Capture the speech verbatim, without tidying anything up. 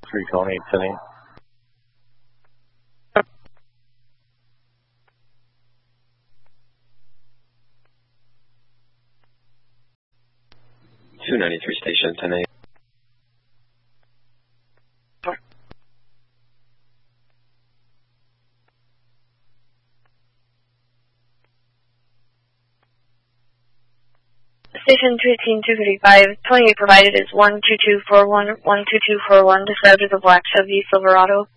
Recon eight ten eight. two ninety-three station, ten eight. Station two eighteen two thirty-five, twenty-eight provided is one two two four one, one two two four one, described as a black Chevy Silverado.